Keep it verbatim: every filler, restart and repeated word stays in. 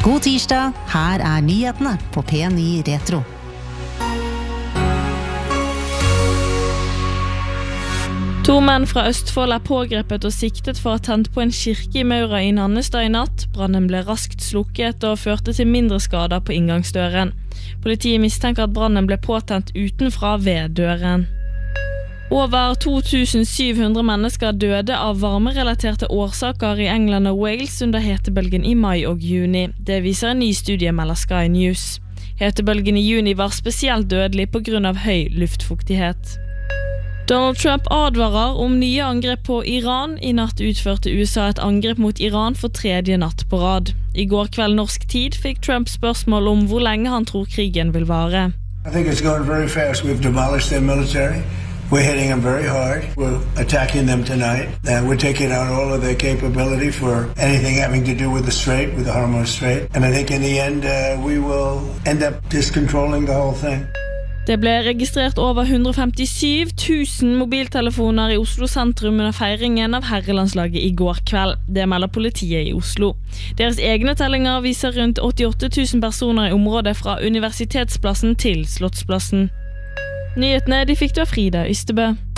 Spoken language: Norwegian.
God tirsdag, her er nyhetene på P ni Retro. To menn fra Østfold er pågrepet og siktet for å ha tent på en kirke i Maura i Nannestad i natt. Brannen ble raskt slukket og førte til mindre skader på inngangsdøren. Politiet mistenker at brannen ble påtent utenfra ved døren. Over to tusen syv hundre mennesker døde av varmerelaterte årsaker i England og Wales under hetebølgen i mai og juni. Det viser en ny studie melder Sky News. Hetebølgen i juni var spesielt dødelig på grunn av høy luftfuktighet. Donald Trump advarer om nye angrep på Iran. I natt utførte U S A et angrep mot Iran for tredje natt på rad. I går kveld norsk tid fikk Trump spørsmål om hvor lenge han tror krigen vil vare. I think it's going very fast. We've demolished their military. We're hitting them very hard. We're attacking them tonight. And we're taking out all of their capability for anything having to do with the Strait, with the Hormuz Strait. And I think in the end, uh, we will end up just controlling the whole thing. Det ble registrert over hundre femtisju tusen mobiltelefoner i Oslo sentrum under feiringen av herrelandslaget i går kveld. Det melder politiet i Oslo. Deres egne tellinger viser rundt åttiåtte tusen personer i området fra Universitetsplassen til Slottsplassen. Nyhetene de fikk du av Frida Ystebø.